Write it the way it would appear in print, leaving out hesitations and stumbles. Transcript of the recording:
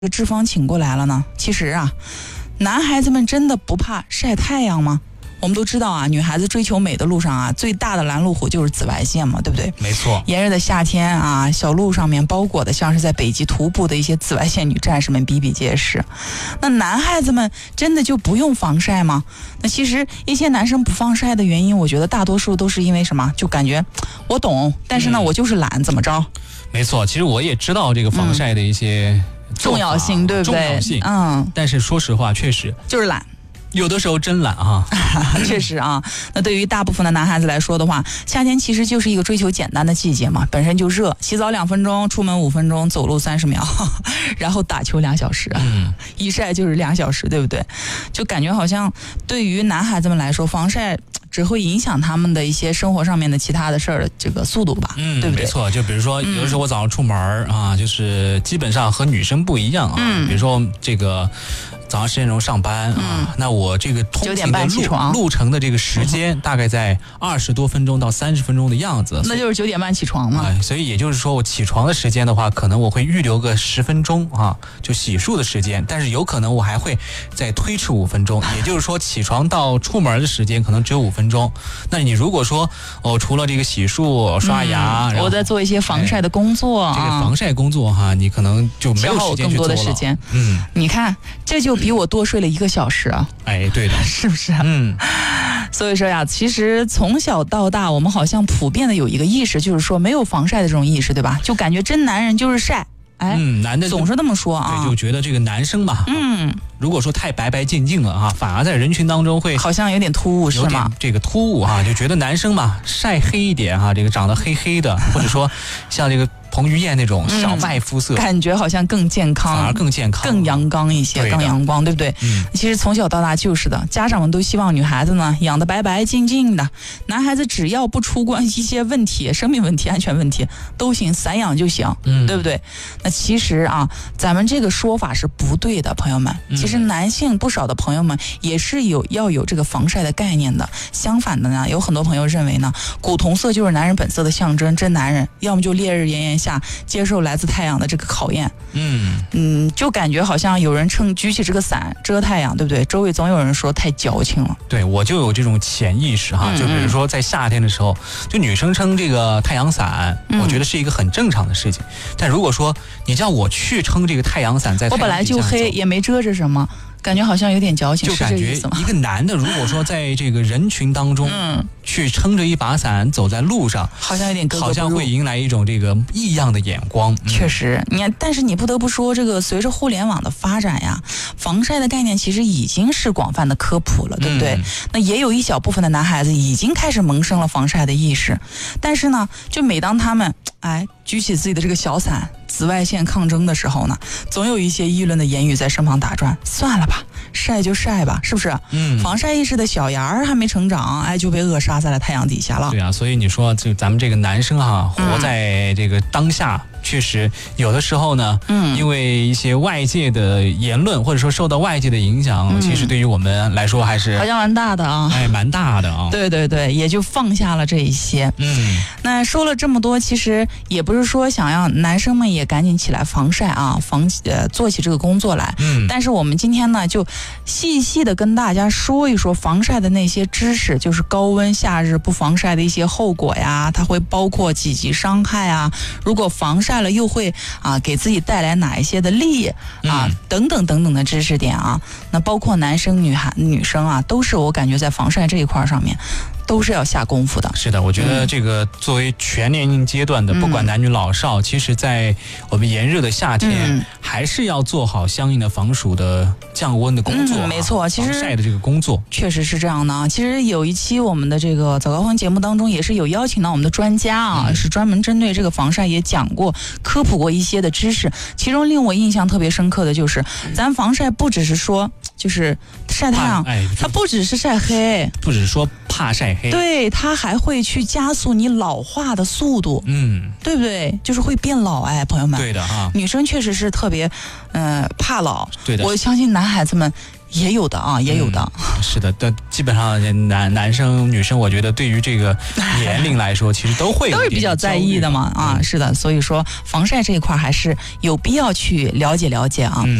脂肪请过来了呢？其实啊，男孩子们真的不怕晒太阳吗？我们都知道啊，女孩子追求美的路上啊，最大的拦路虎就是紫外线嘛，对不对？ 没错。 炎热的夏天啊，小路上面包裹的像是在北极徒步的一些紫外线女战士们比比皆是。那男孩子们真的就不用防晒吗？那其实一些男生不防晒的原因，我觉得大多数都是因为什么？就感觉我懂，但是呢，我就是懒，怎么着？ 没错，其实我也知道这个防晒的一些重要性，对不对？ 重要性，但是说实话，确实就是懒。 有的时候真懒啊， 确实啊。那对于大部分的男孩子来说的话，夏天其实就是一个追求简单的季节嘛，本身就热，洗澡2分钟，出门5分钟，走路30秒，然后打球2小时，一晒就是2小时，对不对？就感觉好像对于男孩子们来说，防晒只会影响他们的一些生活上面的其他的事儿的这个速度吧，对不对？ 没错。就比如说，有的时候我早上出门啊，就是基本上和女生不一样啊。比如说这个早上10点钟上班啊，那我这个通勤的路程的这个时间大概在20多分钟到30分钟的样子， 那就是9点半起床嘛。 所以也就是说，我起床的时间的话，可能我会预留个10分钟啊，就洗漱的时间，但是有可能我还会再推迟5分钟，也就是说，起床到出门的时间可能只有5分钟。那你如果说除了这个洗漱、刷牙， 我在做一些防晒的工作， 这个防晒工作哈，你可能就没有时间去做了。 更多的时间，你看这就比我多睡了1个小时啊！ 对的， 是不是？所以说呀，其实从小到大，我们好像普遍的有一个意识，就是说没有防晒的这种意识，对吧？就感觉真男人就是晒。 男的总是这么说啊， 对，就觉得这个男生嘛，如果说太白白净净了啊，反而在人群当中会好像有点突兀，是吗？ 有点这个突兀啊，就觉得男生嘛晒黑一点啊，这个长得黑黑的，或者说像这个彭于晏那种小麦肤色， 感觉好像更健康， 反而更健康， 更阳刚一些，更阳光，对不对？其实从小到大就是的，家长们都希望女孩子呢养得白白净净的，男孩子只要不出关一些问题、生命问题、安全问题都行，散养就行，对不对？那其实啊，咱们这个说法是不对的，朋友们。其实男性不少的朋友们也是要有这个防晒的概念的。相反的呢，有很多朋友认为呢，古铜色就是男人本色的象征，真男人要么就烈日炎炎下接受来自太阳的这个考验，就感觉好像有人举起这个伞遮太阳，对不对？周围总有人说太矫情了。 对，我就有这种潜意识哈，就比如说在夏天的时候，就女生撑这个太阳伞，我觉得是一个很正常的事情。但如果说你叫我去撑这个太阳伞，在太阳底下走， 我本来就黑，也没遮着什么。感觉好像有点矫情， 就感觉一个男的如果说在这个人群当中，去撑着一把伞走在路上， 好像有点格格不入， 好像会迎来一种这个异样的眼光。 确实，你看，但是你不得不说，这个随着互联网的发展呀，防晒的概念其实已经是广泛的科普了，对不对？那也有一小部分的男孩子已经开始萌生了防晒的意识，但是呢，就每当他们举起自己的这个小伞，紫外线抗争的时候呢，总有一些议论的言语在身旁打转。算了吧，晒就晒吧，是不是？防晒意识的小芽儿还没成长，就被扼杀在了太阳底下了。 对啊，所以你说就咱们这个男生活在这个当下。确实有的时候呢，因为一些外界的言论或者说受到外界的影响，其实对于我们来说还是好像蛮大的啊， 蛮大的啊。 对对对，也就放下了这一些。那说了这么多，其实也不是说想要男生们也赶紧起来防晒啊，做起这个工作来。但是我们今天呢，就细细的跟大家说一说防晒的那些知识，就是高温夏日不防晒的一些后果呀，它会包括几级伤害啊，如果防晒了又会给自己带来哪一些的利益等等等等的知识点啊。那包括男生女生啊，都是我感觉在防晒这一块上面都是要下功夫的。 是的，我觉得这个作为全年龄阶段的，不管男女老少，其实在我们炎热的夏天，还是要做好相应的防暑的降温的工作。 没错，其实防晒的这个工作确实是这样的。其实有一期我们的这个早高峰节目当中，也是有邀请到我们的专家是专门针对这个防晒也讲过、科普过一些的知识。其中令我印象特别深刻的就是，咱防晒不只是说就是晒太阳，它不只是晒黑， 不只是说怕晒黑， 对，它还会去加速你老化的速度，对不对？就是会变老，朋友们。 对的哈。 女生确实是特别，怕老。 对的。 我相信男孩子们也有的啊，也有的。 是的，基本上男生女生，我觉得对于这个年龄来说，其实都会都是比较在意的嘛啊，是的，所以说防晒这一块还是有必要去了解了解啊。